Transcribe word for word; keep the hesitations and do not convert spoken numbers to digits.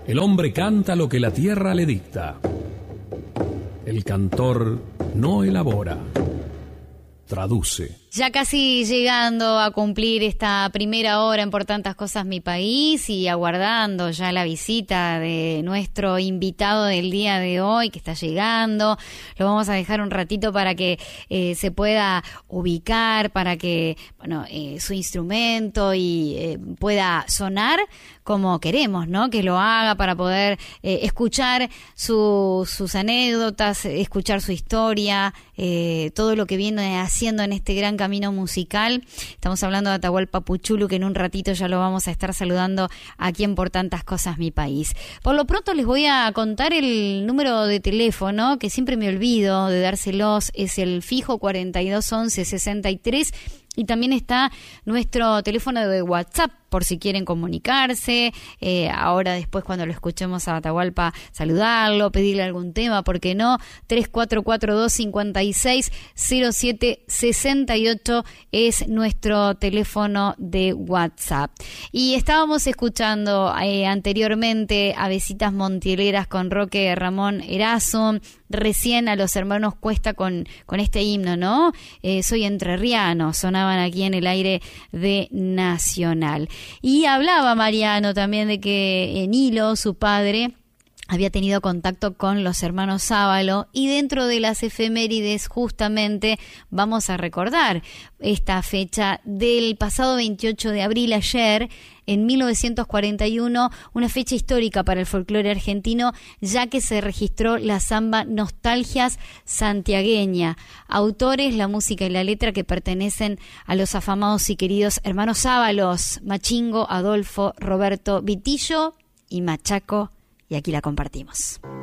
El hombre canta lo que la tierra le dicta. El cantor no elabora, traduce. Ya casi llegando a cumplir esta primera hora en Por Tantas Cosas Mi País y aguardando ya la visita de nuestro invitado del día de hoy que está llegando. Lo vamos a dejar un ratito para que eh, se pueda ubicar, para que bueno eh, su instrumento y eh, pueda sonar como queremos, ¿no? Que lo haga para poder eh, escuchar su, sus anécdotas, escuchar su historia, eh, todo lo que viene haciendo en este gran camino musical. Estamos hablando de Atahualpa Puchulu, que en un ratito ya lo vamos a estar saludando aquí en Por Tantas Cosas Mi País. Por lo pronto les voy a contar el número de teléfono, que siempre me olvido de dárselos, es el fijo cuarenta y dos once sesenta y tres. Y también está nuestro teléfono de WhatsApp, por si quieren comunicarse, eh, ahora después cuando lo escuchemos a Atahualpa, saludarlo, pedirle algún tema, ¿por qué no? tres cuatro cuatro dos cinco seis cero siete seis ocho es nuestro teléfono de WhatsApp. Y estábamos escuchando eh, anteriormente Avesitas Montieleras con Roque Ramón Erazo, recién a los hermanos Cuesta con, con este himno, ¿no? Eh, Soy entrerriano, sonaban aquí en el aire de Nacional. Y hablaba Mariano también de que Nilo, su padre, había tenido contacto con los hermanos Sábalo, y dentro de las efemérides justamente vamos a recordar esta fecha del pasado veintiocho de abril, ayer, en mil novecientos cuarenta y uno, una fecha histórica para el folclore argentino, ya que se registró la samba Nostalgias santiagueña. Autores, la música y la letra que pertenecen a los afamados y queridos hermanos Sábalos, Machingo, Adolfo, Roberto, Vitillo y Machaco, y aquí la compartimos.